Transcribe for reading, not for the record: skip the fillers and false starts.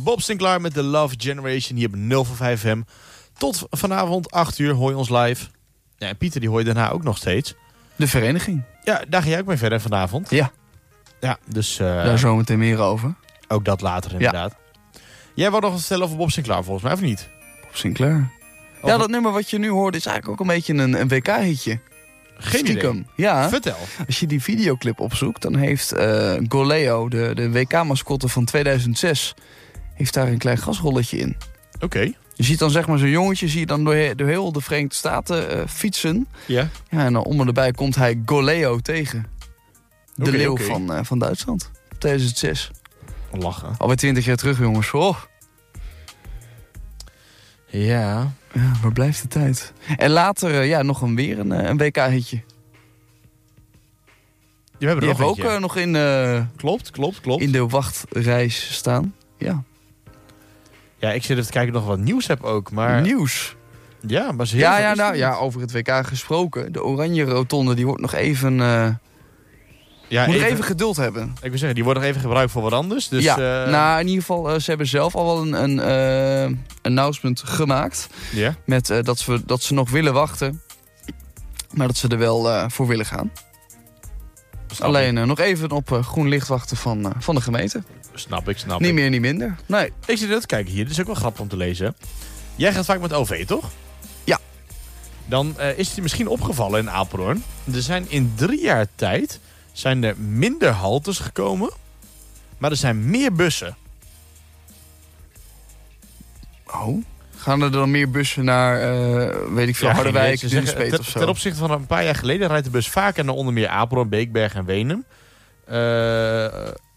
Bob Sinclair met The Love Generation hier op 0 voor 5 FM. Tot vanavond 8 uur hoor je ons live. Ja, en Pieter die hoor je daarna ook nog steeds. De vereniging. Ja, daar ga jij ook mee verder vanavond. Ja. Ja, dus... Daar zometeen meer over. Ook dat later inderdaad. Ja. Jij wou nog wat vertellen over Bob Sinclair volgens mij, of niet? Bob Sinclair. Ja, dat nummer wat je nu hoort is eigenlijk ook een beetje een WK-hitje. Geen Stiekem. idee. Ja. Vertel. Als je die videoclip opzoekt, dan heeft Goleo, de WK-mascotte van 2006... heeft daar een klein gasrolletje in. Oké. Je ziet dan zeg maar zo'n jongetje, zie je dan door heel de Verenigde Staten fietsen. Ja. Ja, en dan om en erbij komt hij Goleo tegen. De Oké, leeuw van Duitsland. 2006. Lachen. Alweer 20 jaar terug, jongens. Oh. Ja. Ja, waar blijft de tijd? En later nog weer een WK-hitje. Die hebben Die er hebben nog ook nog in, Klopt. in de wachtreis staan. Ja. Ja, ik zit even te kijken of ik nog wat nieuws heb ook, maar... Nieuws. Ja, maar ze heel veel is er niet. Over het WK gesproken. De oranje rotonde, die wordt nog even... Ja, moet nog even geduld hebben. Ik wil zeggen, die wordt nog even gebruikt voor wat anders. Dus, ja, in ieder geval, ze hebben zelf al wel een announcement gemaakt. Ja. Met dat ze nog willen wachten. Maar dat ze er wel voor willen gaan. Alleen nog even op groen licht wachten van de gemeente. Snap ik. Niet meer, niet minder. Nee. Ik zit net te kijken hier, dit is ook wel grappig om te lezen. Jij gaat vaak met OV, toch? Ja. Dan is het je misschien opgevallen in Apeldoorn. Er zijn in 3 jaar tijd zijn er minder haltes gekomen. Maar er zijn meer bussen. Oh. Gaan er dan meer bussen naar, weet ik veel, Harderwijk, Dunspeet of zo? Ten opzichte van een paar jaar geleden rijdt de bus vaker naar onder meer Apeldoorn, Beekberg en Weenum.